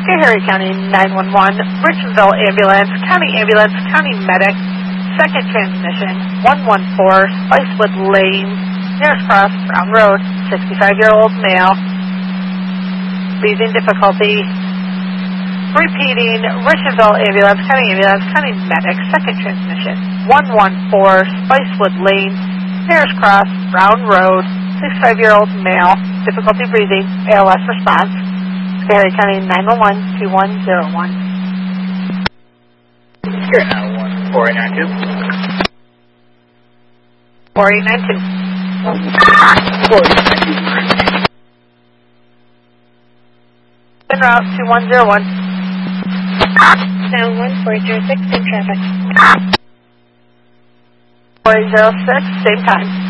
Schoharie County 911, Richmondville Ambulance, County Medic, second transmission, 114, Spicewood Lane, nearest cross, Brown Road, 65-year-old male, breathing difficulty. Repeating, Richmondville Ambulance, County Medic, second transmission, 114, Spicewood Lane, nearest cross, Brown Road, 65-year-old male, difficulty breathing, ALS response, Schoharie County 911, 2101. Schoharie 911, 4892. 4892. 4892. En route 2101. 91406, same traffic. 406, same time.